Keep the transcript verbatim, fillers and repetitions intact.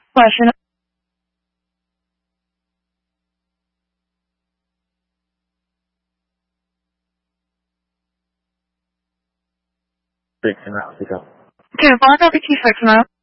Question. Fixing that, pick up. Okay, five copy two six now.